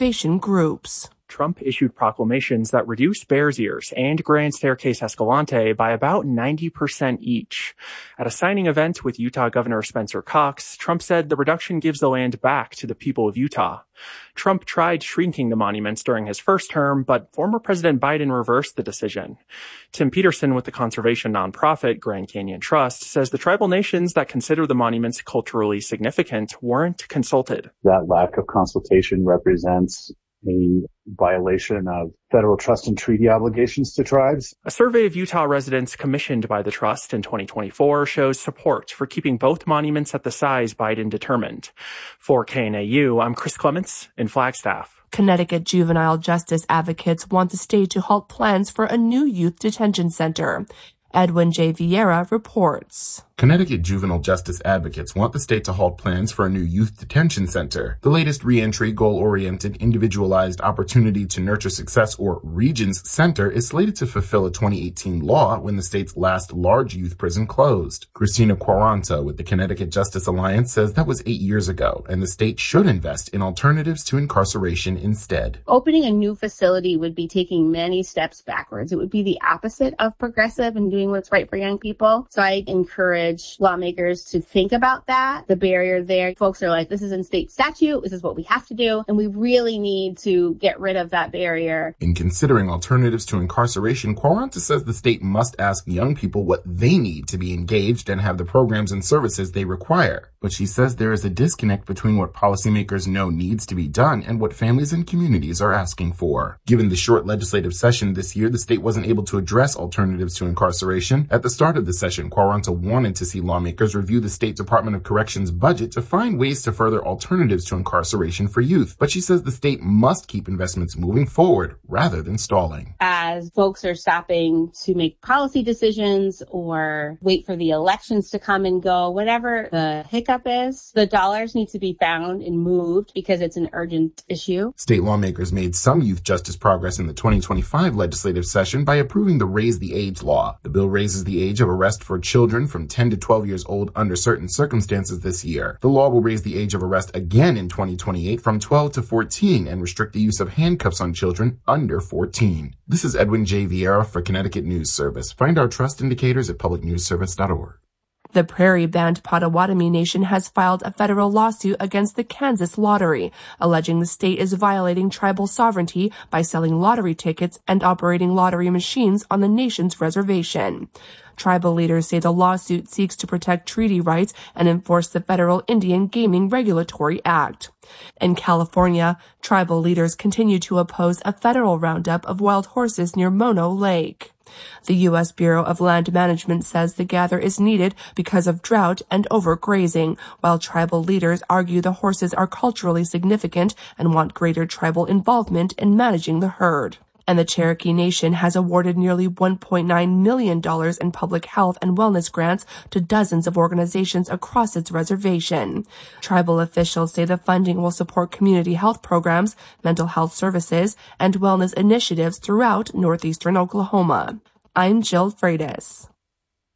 conservation groups. Trump issued proclamations that reduced Bears Ears and Grand Staircase Escalante by about 90% each. At a signing event with Utah Governor Spencer Cox, Trump said the reduction gives the land back to the people of Utah. Trump tried shrinking the monuments during his first term, but former President Biden reversed the decision. Tim Peterson with the conservation nonprofit Grand Canyon Trust says the tribal nations that consider the monuments culturally significant weren't consulted. That lack of consultation represents a violation of federal trust and treaty obligations to tribes. A survey of Utah residents commissioned by the trust in 2024 shows support for keeping both monuments at the size Biden determined. For KNAU, I'm Chris Clements in Flagstaff. Connecticut juvenile justice advocates want the state to halt plans for a new youth detention center. Edwin J. Vieira reports. Connecticut juvenile justice advocates want the state to halt plans for a new youth detention center. The latest reentry, goal-oriented, individualized opportunity to nurture success, or Regions Center, is slated to fulfill a 2018 law when the state's last large youth prison closed. Christina Quaranta with the Connecticut Justice Alliance says that was 8 years ago, and the state should invest in alternatives to incarceration instead. Opening a new facility would be taking many steps backwards. It would be the opposite of progressive and doing what's right for young people. So I encourage lawmakers to think about that. The barrier there, folks are like, this is in state statute, this is what we have to do, and we really need to get rid of that barrier. In considering alternatives to incarceration, Quaranta says the state must ask young people what they need to be engaged and have the programs and services they require. But she says there is a disconnect between what policymakers know needs to be done and what families and communities are asking for. Given the short legislative session this year, the state wasn't able to address alternatives to incarceration. At the start of the session, Quaranta wanted to see lawmakers review the State Department of Corrections budget to find ways to further alternatives to incarceration for youth. But she says the state must keep investments moving forward rather than stalling. As folks are stopping to make policy decisions or wait for the elections to come and go, whatever the hiccup is, the dollars need to be found and moved because it's an urgent issue. State lawmakers made some youth justice progress in the 2025 legislative session by approving the Raise the Age law. The bill raises the age of arrest for children from 10 to 12 years old under certain circumstances this year. The law will raise the age of arrest again in 2028 from 12 to 14 and restrict the use of handcuffs on children under 14. This is Edwin J. Vieira for Connecticut News Service. Find our trust indicators at publicnewsservice.org. The Prairie Band Potawatomi Nation has filed a federal lawsuit against the Kansas Lottery, alleging the state is violating tribal sovereignty by selling lottery tickets and operating lottery machines on the nation's reservation. Tribal leaders say the lawsuit seeks to protect treaty rights and enforce the Federal Indian Gaming Regulatory Act. In California, tribal leaders continue to oppose a federal roundup of wild horses near Mono Lake. The U.S. Bureau of Land Management says the gather is needed because of drought and overgrazing, while tribal leaders argue the horses are culturally significant and want greater tribal involvement in managing the herd. And the Cherokee Nation has awarded nearly $1.9 million in public health and wellness grants to dozens of organizations across its reservation. Tribal officials say the funding will support community health programs, mental health services, and wellness initiatives throughout northeastern Oklahoma. I'm Jill Freitas.